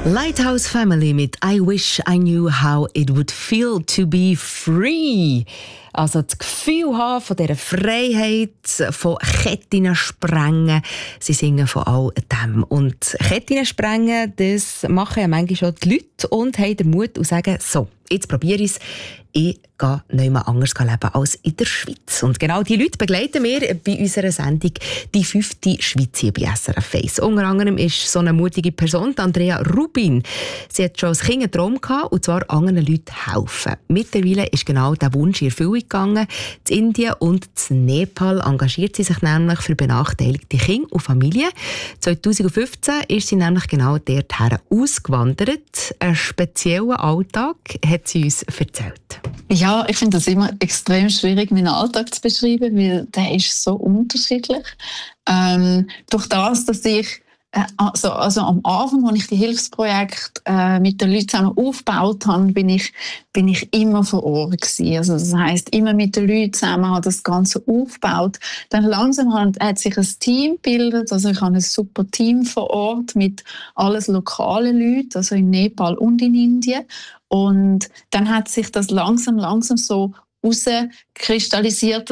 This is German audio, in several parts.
Lighthouse Family mit I Wish I Knew How It Would Feel to Be Free. Also das Gefühl haben von dieser Freiheit, von Ketten sprengen. Sie singen von all dem. Und Ketten sprengen, das machen ja manchmal schon die Leute und haben den Mut und sagen, so, jetzt probiere ich es. Ich gehe nicht mehr anders leben als in der Schweiz. Und genau diese Leute begleiten wir bei unserer Sendung «Die 5. Schweiz» hier bei SRF 1. Unter anderem ist so eine mutige Person, Andrea Rubin. Sie hat schon als Kind einen Traum gehabt, und zwar anderen Leuten helfen. Mittlerweile ist genau dieser Wunsch in Erfüllung gegangen. In Indien und in Nepal engagiert sie sich nämlich für benachteiligte Kinder und Familien. 2015 ist sie nämlich genau dorthin ausgewandert. Einen speziellen Alltag hat sie uns erzählt. Ja, ich finde das immer extrem schwierig, meinen Alltag zu beschreiben, weil der ist so unterschiedlich. Durch das, dass ich also am Anfang, als ich die Hilfsprojekte mit den Leuten zusammen aufgebaut habe, bin ich immer vor Ort gewesen. Also das heisst, immer mit den Leuten zusammen habe das Ganze aufgebaut. Dann langsam hat sich ein Team gebildet. Also ich habe ein super Team vor Ort mit alles lokalen Leuten, also in Nepal und in Indien. Und dann hat sich das langsam so herauskristallisiert,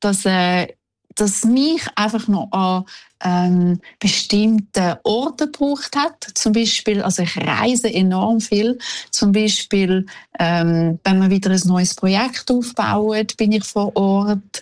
dass mich einfach noch an bestimmten Orten gebraucht hat. Zum Beispiel, also ich reise enorm viel. Zum Beispiel, wenn wir wieder ein neues Projekt aufbauen, bin ich vor Ort.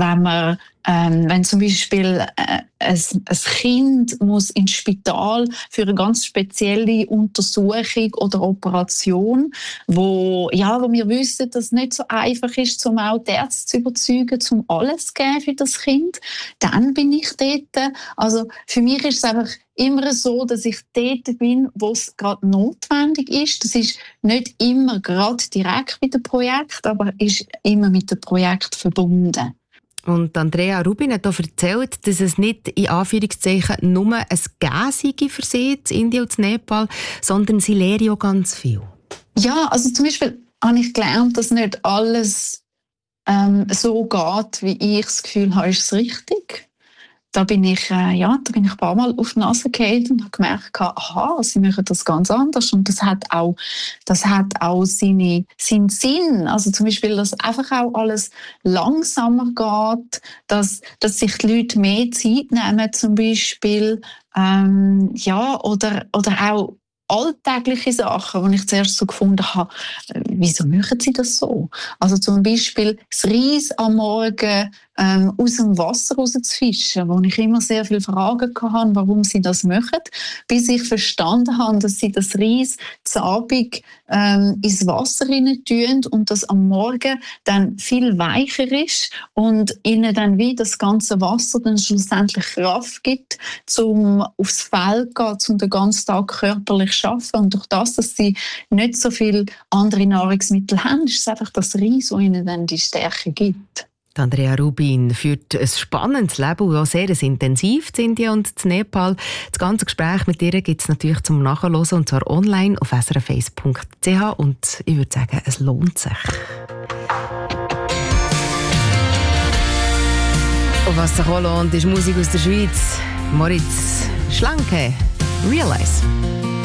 Wenn zum Beispiel ein Kind muss ins Spital für eine ganz spezielle Untersuchung oder Operation, wo wir wissen, dass es nicht so einfach ist, um auch die Ärzte zu überzeugen, um alles zu geben für das Kind, dann bin ich dort. Also für mich ist es einfach immer so, dass ich dort bin, wo es gerade notwendig ist. Das ist nicht immer gerade direkt mit dem Projekt, aber ist immer mit dem Projekt verbunden. Und Andrea Rubin hat auch erzählt, dass es nicht in Anführungszeichen nur ein Gehen sei für sie, in Indien und in Nepal, sondern sie lernen ja ganz viel. Ja, also zum Beispiel habe ich gelernt, dass nicht alles so geht, wie ich das Gefühl habe, ist es richtig. Da bin ich ein paar Mal auf die Nase gefallen und habe gemerkt, aha, sie machen das ganz anders. Und das hat auch seinen Sinn. Also zum Beispiel, dass einfach auch alles langsamer geht, dass sich die Leute mehr Zeit nehmen, zum Beispiel, oder auch alltägliche Sachen, wo ich zuerst so gefunden habe, wieso machen sie das so? Also zum Beispiel das Reis am Morgen aus dem Wasser rauszufischen, wo ich immer sehr viele Fragen hatte, warum sie das machen, bis ich verstanden habe, dass sie das Reis zu Abend ins Wasser rein tun und das am Morgen dann viel weicher ist und ihnen dann wie das ganze Wasser dann schlussendlich Kraft gibt, um aufs Feld zu gehen, um den ganzen Tag körperlich zu arbeiten. Und durch das, dass sie nicht so viele andere Nahrungsmittel haben, ist es einfach das Reis, das ihnen dann die Stärke gibt. Andrea Rubin führt ein spannendes Leben und auch sehr intensiv in Indien und in Nepal. Das ganze Gespräch mit ihr gibt es natürlich zum Nachhören, und zwar online auf srf1.ch, und ich würde sagen, es lohnt sich. Und was sich auch lohnt, ist Musik aus der Schweiz. Moritz Schlanke, Realize.